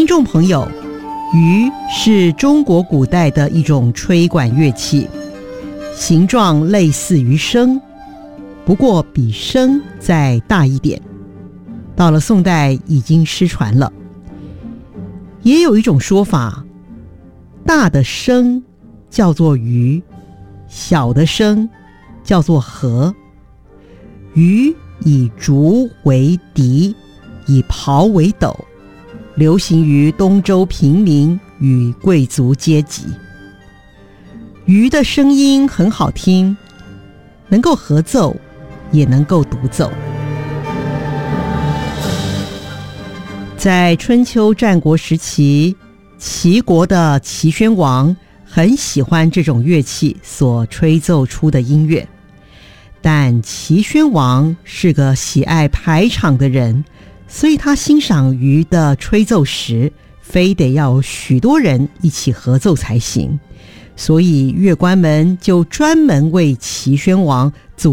听众朋友，盂是中国古代的一种吹管乐器，形状类似于笙，不过比笙再大一点。到了宋代已经失传了。也有一种说法，大的笙叫做盂，小的笙叫做和。盂以竹为笛，以袍为斗，流行于东周平民与贵族阶级。盂的声音很好听，能够合奏，也能够独奏。在春秋战国时期，齐国的齐宣王很喜欢这种乐器所吹奏出的音乐，但齐宣王是个喜爱排场的人，所以他欣赏盂的吹奏时，非得要许多人一起合奏才行。所以乐官们就专门为齐宣王